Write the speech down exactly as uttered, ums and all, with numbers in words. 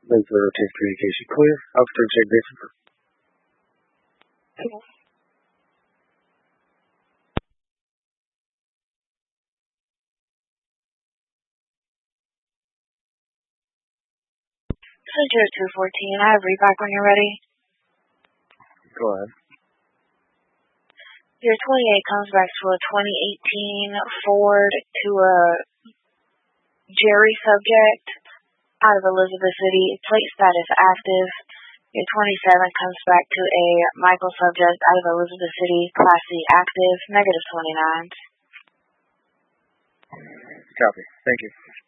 Link zero ten communication clear. Officer check Dixon. Center two fourteen, I have readback when you're ready. Go ahead. Your twenty-eight comes back to a twenty eighteen Ford to a Jerry subject out of Elizabeth City. Plate status active. Your twenty-seven comes back to a Michael subject out of Elizabeth City. Class C active. Negative twenty-nine. Copy. Thank you.